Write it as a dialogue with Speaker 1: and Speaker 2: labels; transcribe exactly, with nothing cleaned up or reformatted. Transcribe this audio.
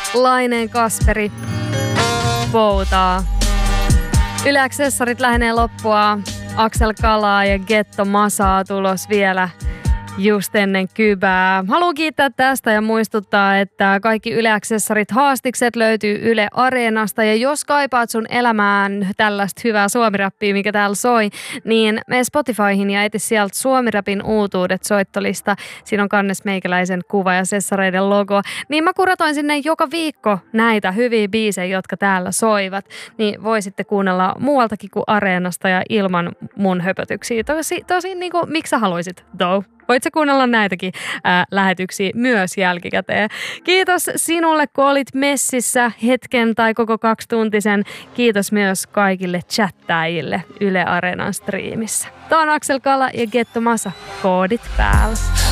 Speaker 1: Laineen Kasperi poutaa. Yle Accessorit lähenee loppua. Axel Kalaa ja Getto Masaa tulos vielä just ennen kybää. Haluan kiittää tästä ja muistuttaa, että kaikki Yle Accessorit haastikset löytyy Yle Areenasta. Ja jos kaipaat sun elämään tällaista hyvää suomirappia, mikä täällä soi, niin mene Spotifyhin ja eti sieltä Suomirapin uutuudet soittolista. Siinä on kannes meikäläisen kuva ja sessareiden logo. Niin mä kuratoin sinne joka viikko näitä hyviä biisejä, jotka täällä soivat. Niin voisitte kuunnella muualtakin kuin Areenasta ja ilman mun höpötyksiä. Tosi, tosi niin kuin, miksi sä haluisit, though? Voit sä kuunnella näitäkin ää, lähetyksiä myös jälkikäteen. Kiitos sinulle, kun olit messissä hetken tai koko kaksituntisen. Kiitos myös kaikille chattaajille Yle Areenan striimissä. Tämä on Axel Kala ja Getto Masa. Koodit päällä.